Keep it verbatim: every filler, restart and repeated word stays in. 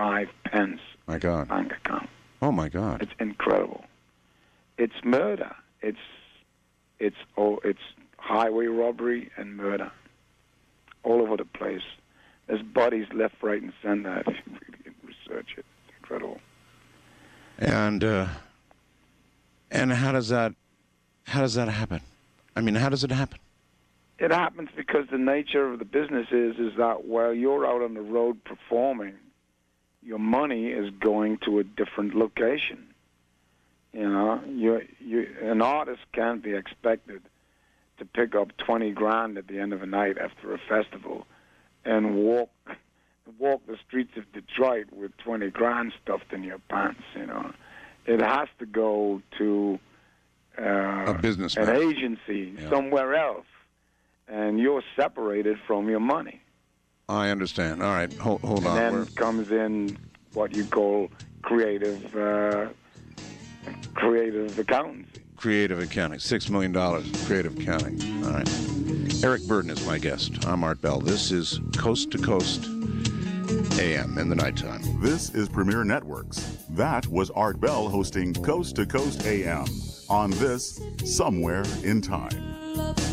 five pence My God. bank account. Oh, my God. It's incredible. It's murder. It's it's oh, it's highway robbery and murder all over the place. There's bodies left, right, and center. If you really research it, it's incredible. And uh, and how does that how does that happen? I mean, how does it happen? It happens because the nature of the business is is that while you're out on the road performing, your money is going to a different location. You know, you you an artist can't be expected to pick up twenty grand at the end of a night after a festival and walk walk the streets of Detroit with twenty grand stuffed in your pants. You know, it has to go to uh, A businessman. an agency Yeah. somewhere else, and you're separated from your money. I understand. All right, hold, hold And on. then We're- comes in what you call creative, uh, creative accountancy. Creative accounting, six million dollars creative accounting. All right. Eric Burden is my guest. I'm Art Bell. This is Coast to Coast A M in the nighttime. This is Premier Networks. That was Art Bell hosting Coast to Coast A M on this Somewhere in Time.